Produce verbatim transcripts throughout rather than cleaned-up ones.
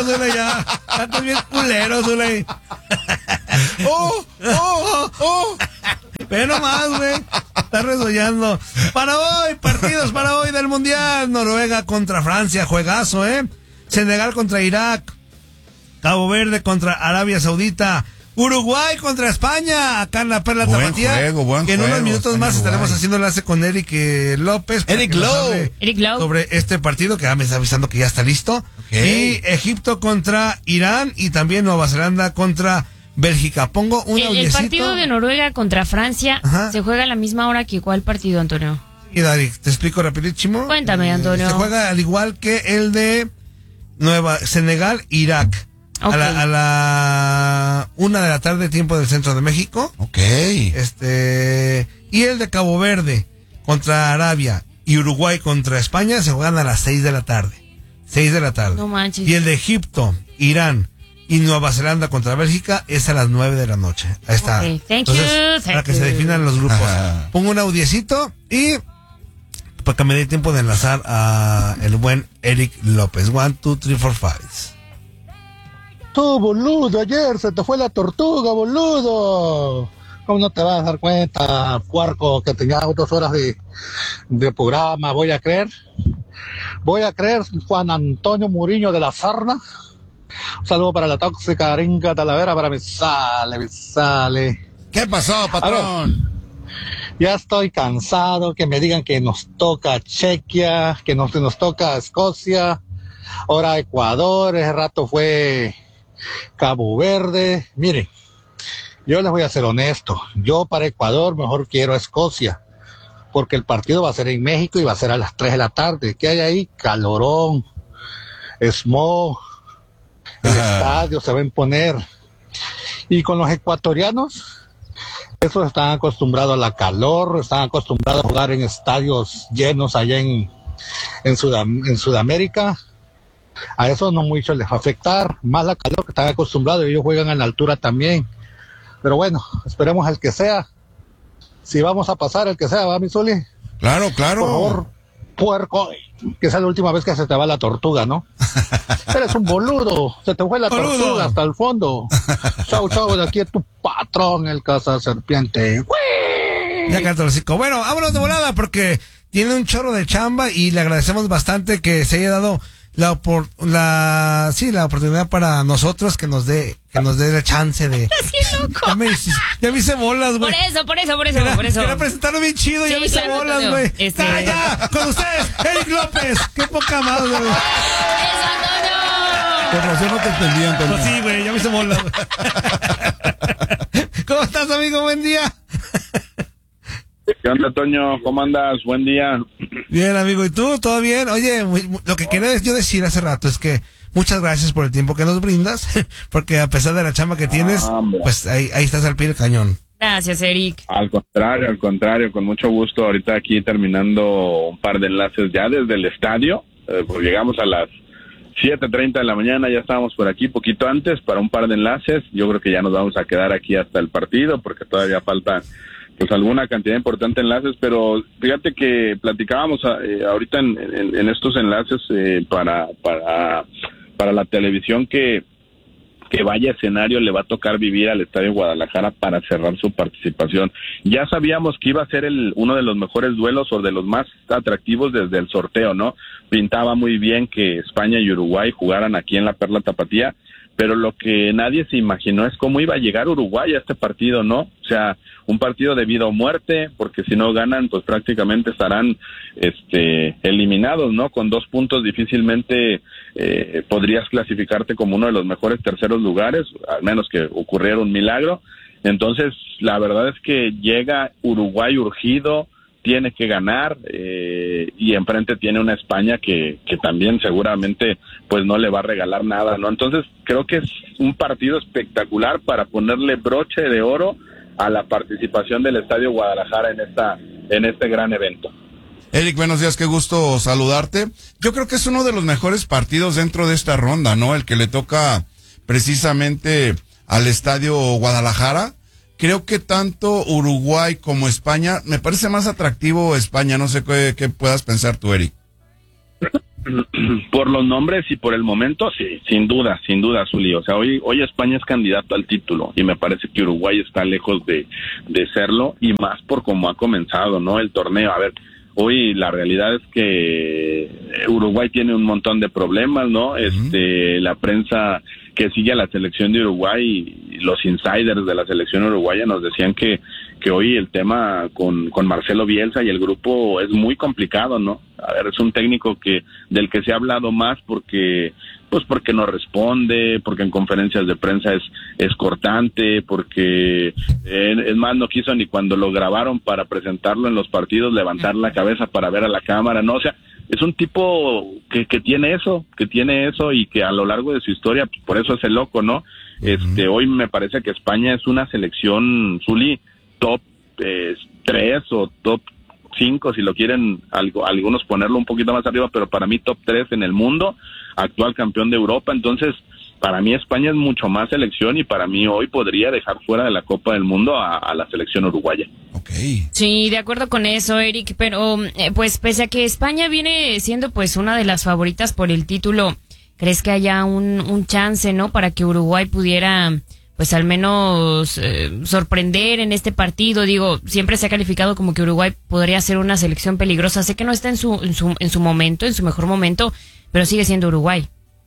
culero, Zule, ya. Ya estás bien culero, Zule. ¡Oh! ¡Oh! ¡Oh! Ve nomás, güey. Está resollando. Para hoy, partidos para hoy del Mundial. Noruega contra Francia, juegazo, ¿eh? Senegal contra Irak. Cabo Verde contra Arabia Saudita. Uruguay contra España, acá en la Perla Buen Tapatía. juego, buen que en juego, unos minutos más Uruguay. estaremos haciendo enlace con Eric eh, López. Eric Lowe. Eric Lowe. Sobre este partido, que ya me está avisando que ya está listo. Okay. Y Egipto contra Irán y también Nueva Zelanda contra Bélgica. Pongo un El, el audiecito. partido de Noruega contra Francia Ajá. se juega a la misma hora que cuál partido, Antonio. Y Dari, te explico rapidísimo. Cuéntame, Antonio. Se juega al igual que el de Nueva Senegal, Irak. Ok. A la, a la una de la tarde, tiempo del centro de México. Ok. Este, y el de Cabo Verde contra Arabia y Uruguay contra España se juegan a las seis de la tarde. seis de la tarde. No manches. Y el de Egipto, Irán y Nueva Zelanda contra Bélgica es a las nueve de la noche. Ahí está. Ok, thank Entonces, you, thank para que se you. definan los grupos. Ajá. Pongo un audiecito y para que me dé tiempo de enlazar a el buen Eric López. One, two, three, four, five. Tú, boludo, ayer se te fue la tortuga, boludo. ¿Cómo no te vas a dar cuenta, puerco, que tenías dos horas de, de programa? Voy a creer. Voy a creer, Juan Antonio Muriño de la Sarna. Un saludo para la tóxica Ringa Talavera, para me sale, me sale. ¿Qué pasó, patrón? Ya estoy cansado que me digan que nos toca Chequia, que nos, que nos toca Escocia, ahora Ecuador, ese rato fue Cabo Verde. Miren, yo les voy a ser honesto, yo para Ecuador mejor quiero a Escocia, porque el partido va a ser en México y va a ser a las tres de la tarde. ¿Qué hay ahí? Calorón, smog, el Ajá. estadio se va a imponer. Y con los ecuatorianos, esos están acostumbrados a la calor, están acostumbrados a jugar en estadios llenos allá en, en, Sudam- en Sudamérica. A eso no mucho les va a afectar, más la calor que están acostumbrados, ellos juegan a la altura también. Pero bueno, esperemos al que sea. Si vamos a pasar, el que sea, ¿va, mi Zuli? Claro, claro. Por favor, puerco, que sea la última vez que se te va la tortuga, ¿no? Eres un boludo, se te fue la Boludo. tortuga hasta el fondo. Chau, chau, de aquí es tu patrón, el caza serpiente. Ya cantó el hocico. Bueno, vámonos de volada porque tiene un chorro de chamba y le agradecemos bastante que se haya dado la opor- la sí la oportunidad para nosotros que nos dé que nos dé la chance de Así loco. ya me, ya me hice bolas, Por güey. eso, por eso, por eso, Era, por eso. era presentarlo bien chido y Sí, ya me hice claro, bolas, Antonio. güey. Este- Ya, ya, con ustedes, Eric López. Qué poca madre, güey. ¡Eso, Antonio! Por razón no te entendí, Antonio. Pues sí, güey, ya me hice bolas. ¿Cómo estás, amigo? Buen día. ¿Qué onda, Toño? ¿Cómo andas? Buen día. Bien, amigo, ¿y tú? ¿Todo bien? Oye, muy- muy- lo que quería yo decir hace rato es que muchas gracias por el tiempo que nos brindas, porque a pesar de la chamba que tienes, Ah, hombre. pues ahí, ahí estás al pie del cañón. Gracias, Eric. Al contrario, al contrario, con mucho gusto. Ahorita aquí terminando un par de enlaces ya desde el estadio. Eh, pues llegamos a las siete treinta de la mañana, ya estábamos por aquí poquito antes para un par de enlaces. Yo creo que ya nos vamos a quedar aquí hasta el partido porque todavía falta pues alguna cantidad importante de enlaces, pero fíjate que platicábamos eh, ahorita en, en, en estos enlaces eh, para, para, para la televisión que que vaya escenario le va a tocar vivir al Estadio Guadalajara para cerrar su participación. Ya sabíamos que iba a ser el uno de los mejores duelos o de los más atractivos desde el sorteo, ¿no? Pintaba muy bien que España y Uruguay jugaran aquí en la Perla Tapatía, pero lo que nadie se imaginó es cómo iba a llegar Uruguay a este partido, ¿no? O sea, un partido de vida o muerte, porque si no ganan, pues prácticamente estarán este, eliminados, ¿no? Con dos puntos difícilmente eh, podrías clasificarte como uno de los mejores terceros lugares, al menos que ocurriera un milagro. Entonces, la verdad es que llega Uruguay urgido, tiene que ganar eh, y enfrente tiene una España que, que también seguramente pues no le va a regalar nada, ¿no? Entonces creo que es un partido espectacular para ponerle broche de oro a la participación del Estadio Guadalajara en esta en este gran evento. Eric, buenos días, qué gusto saludarte. Yo creo que es uno de los mejores partidos dentro de esta ronda, ¿no? El que le toca precisamente al Estadio Guadalajara. Creo que tanto Uruguay como España, me parece más atractivo España, no sé qué, qué puedas pensar tú, Eric. Por los nombres y por el momento, sí, sin duda, sin duda, Zuli. O sea, hoy, hoy España es candidato al título y me parece que Uruguay está lejos de, de serlo, y más por cómo ha comenzado, ¿no? El torneo. A ver, hoy la realidad es que Uruguay tiene un montón de problemas, ¿no? Este, la prensa que sigue a la selección de Uruguay, los insiders de la selección uruguaya nos decían que, que hoy el tema con, con Marcelo Bielsa y el grupo es muy complicado, ¿no? A ver, es un técnico que del que se ha hablado más porque pues porque no responde, porque en conferencias de prensa es es cortante, porque eh, es más, no quiso ni cuando lo grabaron para presentarlo en los partidos levantar la cabeza para ver a la cámara, ¿no? O sea, es un tipo que, que tiene eso, que tiene eso y que a lo largo de su historia, pues por eso es el loco, ¿no? Uh-huh. Este, hoy me parece que España es una selección, Zuli, top eh, tres o top cinco, si lo quieren algo, algunos ponerlo un poquito más arriba, pero para mí top tres en el mundo, actual campeón de Europa. Entonces, para mí España es mucho más selección y para mí hoy podría dejar fuera de la Copa del Mundo a, a la selección uruguaya. Okay. Sí, de acuerdo con eso, Eric, pero eh, pues pese a que España viene siendo pues una de las favoritas por el título, ¿crees que haya un, un chance, no, para que Uruguay pudiera pues al menos eh, sorprender en este partido? Digo, siempre se ha calificado como que Uruguay podría ser una selección peligrosa. Sé que no está en su en su en su momento, en su mejor momento, pero sigue siendo Uruguay.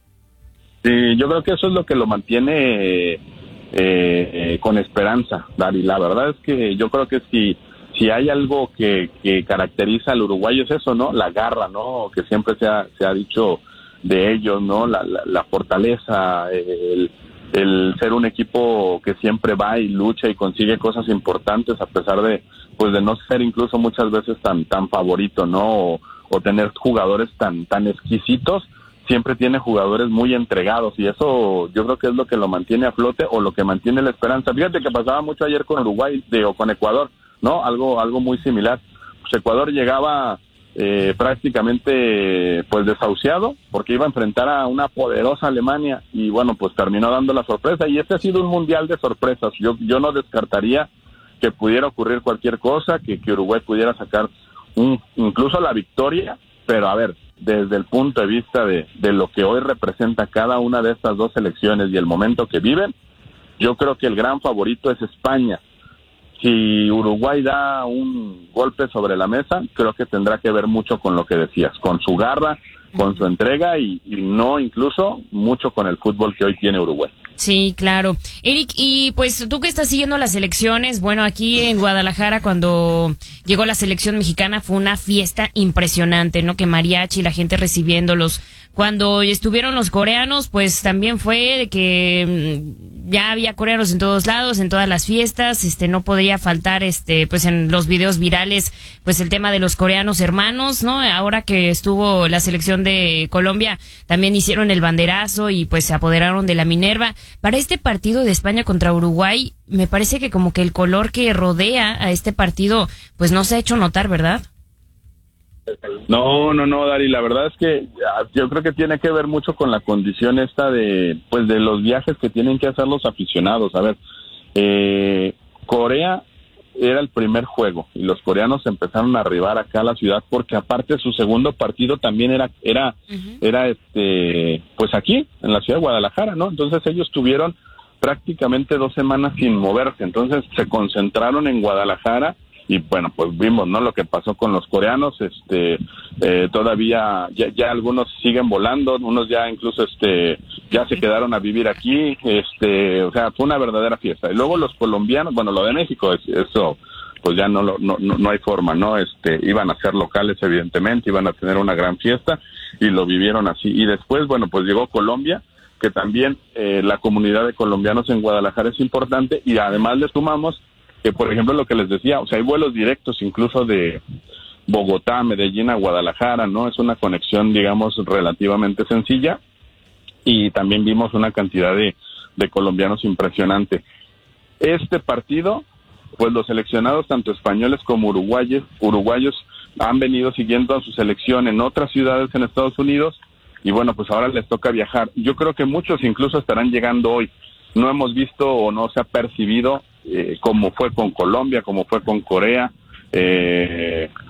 Sí, yo creo que eso es lo que lo mantiene eh, eh, con esperanza, Dari. La verdad es que yo creo que si si hay algo que, que caracteriza al uruguayo es eso, ¿no? La garra, ¿no? Que siempre se ha, se ha dicho de ellos, ¿no? La, la, la fortaleza, el, el ser un equipo que siempre va y lucha y consigue cosas importantes a pesar de, pues, de no ser incluso muchas veces tan, tan favorito, ¿no? O, o tener jugadores tan, tan exquisitos. Siempre tiene jugadores muy entregados y eso yo creo que es lo que lo mantiene a flote o lo que mantiene la esperanza. Fíjate que pasaba mucho ayer con Uruguay de, o con Ecuador, ¿no? Algo algo muy similar. Pues Ecuador llegaba eh, prácticamente pues desahuciado porque iba a enfrentar a una poderosa Alemania y bueno, pues terminó dando la sorpresa y este ha sido un mundial de sorpresas. Yo yo no descartaría que pudiera ocurrir cualquier cosa, que, que Uruguay pudiera sacar un, incluso la victoria, pero a ver, desde el punto de vista de, de lo que hoy representa cada una de estas dos selecciones y el momento que viven, yo creo que el gran favorito es España. Si Uruguay da un golpe sobre la mesa, creo que tendrá que ver mucho con lo que decías, con su garra, con su entrega y, y no incluso mucho con el fútbol que hoy tiene Uruguay. Sí, claro. Eric, y pues tú que estás siguiendo las elecciones, bueno, aquí en Guadalajara cuando llegó la selección mexicana fue una fiesta impresionante, ¿no? Que mariachi, la gente recibiéndolos. Cuando estuvieron los coreanos, pues también fue de que mmm, ya había coreanos en todos lados, en todas las fiestas, este, no podría faltar, este, pues en los videos virales, pues el tema de los coreanos hermanos, ¿no? Ahora que estuvo la selección de Colombia, también hicieron el banderazo y pues se apoderaron de la Minerva. Para este partido de España contra Uruguay, me parece que como que el color que rodea a este partido, pues no se ha hecho notar, ¿verdad? No, no, no, Dari, la verdad es que yo creo que tiene que ver mucho con la condición esta de, pues, de los viajes que tienen que hacer los aficionados. A ver, eh, Corea era el primer juego y los coreanos empezaron a arribar acá a la ciudad porque aparte su segundo partido también era, era, uh-huh. era este, pues aquí, en la ciudad de Guadalajara, ¿no? Entonces ellos tuvieron prácticamente dos semanas sin moverse, entonces se concentraron en Guadalajara. Y bueno, pues vimos, ¿no? Lo que pasó con los coreanos, este, eh, todavía, ya, ya algunos siguen volando, unos ya incluso, este, ya se quedaron a vivir aquí, este, o sea, fue una verdadera fiesta. Y luego los colombianos, bueno, lo de México, es, eso, pues ya no, no, no, no hay forma, ¿no? Este, iban a ser locales, evidentemente, iban a tener una gran fiesta, y lo vivieron así. Y después, bueno, pues llegó Colombia, que también, eh, la comunidad de colombianos en Guadalajara es importante, y además le sumamos que, por ejemplo, lo que les decía, o sea, hay vuelos directos incluso de Bogotá, Medellín a Guadalajara, ¿no? Es una conexión, digamos, relativamente sencilla y también vimos una cantidad de, de colombianos impresionante. Este partido, pues los seleccionados, tanto españoles como uruguayos, uruguayos han venido siguiendo a su selección en otras ciudades en Estados Unidos y bueno, pues ahora les toca viajar. Yo creo que muchos incluso estarán llegando hoy. No hemos visto o no se ha percibido Eh, como fue con Colombia, como fue con Corea, eh,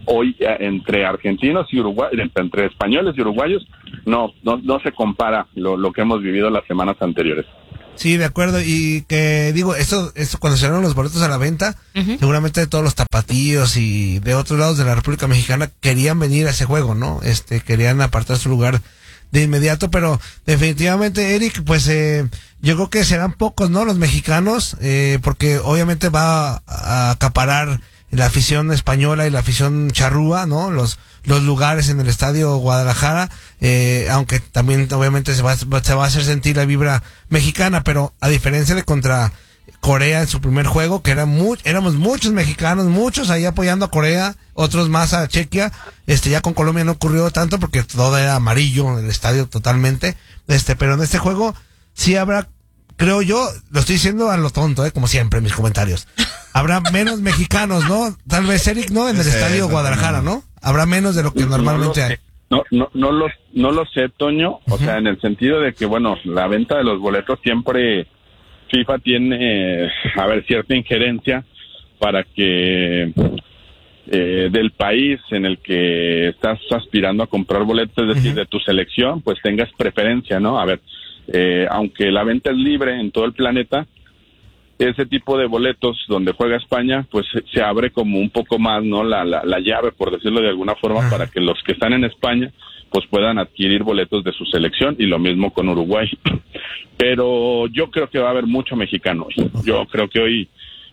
hoy eh, entre argentinos y uruguayos, entre españoles y uruguayos, no, no, no se compara lo, lo que hemos vivido las semanas anteriores. Sí, de acuerdo, y que digo, esto, esto cuando se dieron los boletos a la venta, uh-huh. seguramente todos los tapatíos y de otros lados de la República Mexicana querían venir a ese juego, ¿no? Este, querían apartar su lugar de inmediato, pero definitivamente, Eric, pues eh, yo creo que serán pocos, ¿no? Los mexicanos, eh, porque obviamente va a, a acaparar la afición española y la afición charrúa, ¿no? Los los lugares en el Estadio Guadalajara, eh, aunque también obviamente se va, se va a hacer sentir la vibra mexicana, pero a diferencia de contra Corea en su primer juego, que era mu- éramos muchos mexicanos, muchos ahí apoyando a Corea, otros más a Chequia, este ya con Colombia no ocurrió tanto porque todo era amarillo en el estadio totalmente, este pero en este juego sí habrá, creo yo, lo estoy diciendo a lo tonto, eh, como siempre en mis comentarios, habrá menos mexicanos, ¿no? Tal vez, Eric, ¿no? En el Sí, Estadio Guadalajara, ¿no? Habrá menos de lo que normalmente hay. No, no, no lo, no lo sé, Toño, o uh-huh. sea, en el sentido de que, bueno, la venta de los boletos siempre FIFA tiene, a ver, cierta injerencia para que eh, del país en el que estás aspirando a comprar boletos, es decir, uh-huh. de tu selección, pues tengas preferencia, ¿no? A ver, eh, aunque la venta es libre en todo el planeta, ese tipo de boletos donde juega España, pues se abre como un poco más, ¿no? La, la, la llave, por decirlo de alguna forma, uh-huh. para que los que están en España, pues puedan adquirir boletos de su selección, y lo mismo con Uruguay. Pero yo creo que va a haber mucho mexicano hoy. Yo creo que hoy,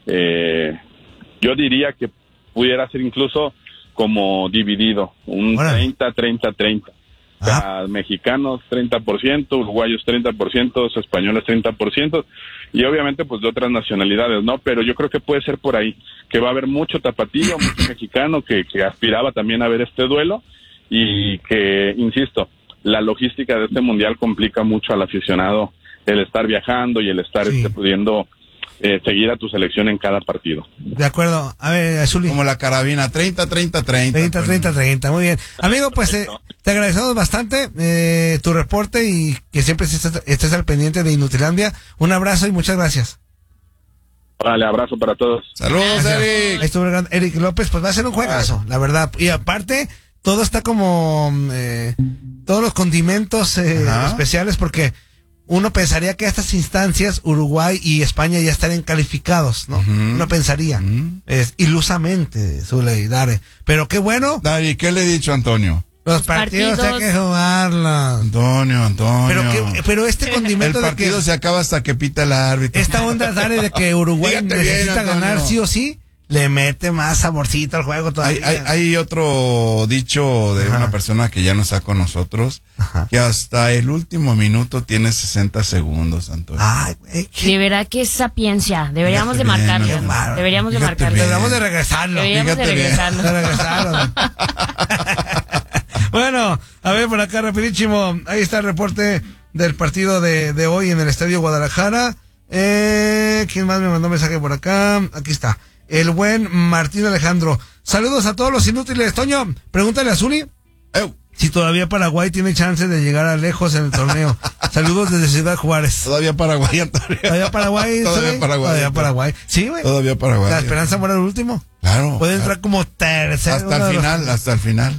eh, yo diría que pudiera ser incluso como dividido, un bueno. treinta, treinta, treinta. O sea, mexicanos treinta por ciento, uruguayos treinta por ciento, españoles treinta por ciento, y obviamente pues de otras nacionalidades, ¿no? Pero yo creo que puede ser por ahí, que va a haber mucho tapatío, mucho mexicano que, que aspiraba también a ver este duelo, y que, insisto, la logística de este mundial complica mucho al aficionado el estar viajando y el estar sí. este, pudiendo eh, seguir a tu selección en cada partido. De acuerdo. A ver, Azuli. Como la carabina, treinta, treinta, treinta. treinta, treinta, treinta, muy bien. Amigo, pues eh, te agradecemos bastante eh, tu reporte y que siempre estés, estés al pendiente de Inutilandia. Un abrazo y muchas gracias. Vale, abrazo para todos. Saludos, gracias. Eric. Ahí estuvo Eric López, pues va a ser un juegazo, la verdad. Y aparte, todo está como eh, todos los condimentos eh, especiales, porque uno pensaría que a estas instancias Uruguay y España ya estarían calificados, ¿no? Uh-huh. Uno pensaría, uh-huh. es ilusamente, Zuley, Dare. Pero qué bueno. Dari, ¿qué le he dicho a Antonio? Los partidos, partidos hay que jugarlos. Antonio, Antonio. Pero, que, pero este condimento el partido de que se acaba hasta que pita el árbitro. Esta onda, Dare, de que Uruguay Fíjate necesita bien, ganar sí o sí, le mete más saborcito al juego todavía. Hay, hay, hay otro dicho de Ajá. una persona que ya no está con nosotros, Ajá. que hasta el último minuto tiene sesenta segundos, Antonio. Ay, güey. De verdad que es sapiencia. Deberíamos Fíjate de marcarlo. Bien, no, Deberíamos de marcarlo. Bien. Deberíamos de regresarlo. Deberíamos Fíjate de regresarlo. De regresarlo. Bueno, a ver por acá rapidísimo. Ahí está el reporte del partido de, de hoy en el Estadio Guadalajara. Eh, ¿Quién más me mandó mensaje por acá? Aquí está. El buen Martín Alejandro. Saludos a todos los inútiles. Toño, pregúntale a Zuli eh, si todavía Paraguay tiene chance de llegar a lejos en el torneo. Saludos desde Ciudad Juárez. Todavía Paraguay, Antonio. Todavía Paraguay. Todavía Paraguay. Todavía Paraguay. Sí, güey. Todavía Paraguay. La esperanza muere el último. Claro. Puede claro. entrar como tercero. Hasta el final, los... hasta el final.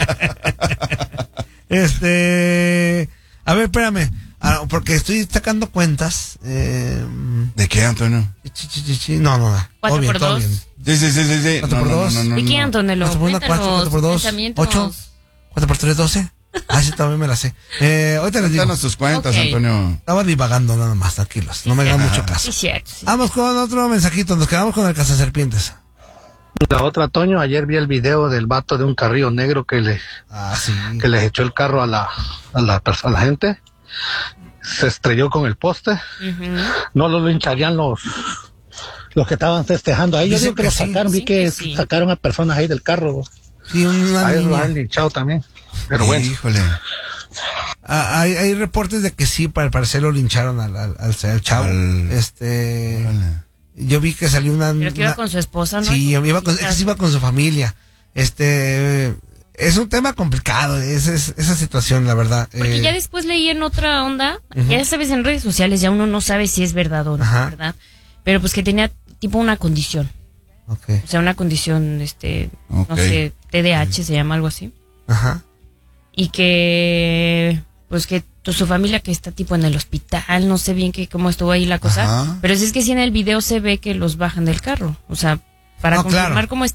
este... A ver, espérame. Ah, porque estoy sacando cuentas. Eh... ¿De qué, Antonio? No, no, no. ¿Cuatro por dos? Sí, sí, sí, sí. sí. ¿Cuatro no, por dos? No, no, no, ¿Y qué, Antonio? ¿Cuatro por uno, cuatro, cuatro por dos? ¿Ocho? ¿Cuatro por tres, doce? Ah, sí, también me la sé. Eh, ahorita les digo. Danos tus cuentas, okay. Antonio. Estaba divagando nada más, tranquilos. No me hagan mucho caso. Sí, cierto, sí. Vamos con otro mensajito. Nos quedamos con el cazaserpientes. La otra, Toño, ayer vi el video del vato de un carrillo negro que le, ah, sí. que les echó el carro a la, a la, a la gente. Se estrelló con el poste. Uh-huh. No lo lincharían los los que estaban festejando ahí. Yo digo que, que lo sacaron, sí, vi que, que sí. sacaron a personas ahí del carro. Sí, una ahí lo han linchado también. Pero sí, bueno. Híjole. Ah, hay, hay reportes de que sí, para parecer lo lincharon al, al, al, al chavo. Al... Este. Vale. Yo vi que salió una. Pero que iba una, con su esposa, ¿no? Sí, iba con, es, iba con su familia. Este. Es un tema complicado, es, es, esa situación, la verdad. Porque eh, ya después leí en otra onda, uh-huh. ya sabes, en redes sociales ya uno no sabe si es verdad o no, Ajá. ¿verdad? Pero pues que tenía tipo una condición. Okay. O sea, una condición, este, okay. no sé, T D A H se llama algo así. Ajá. Y que, pues que tu- su familia que está tipo en el hospital, no sé bien que cómo estuvo ahí la cosa. Ajá. Pero si es que sí en el video se ve que los bajan del carro. O sea, para No, confirmar claro. cómo está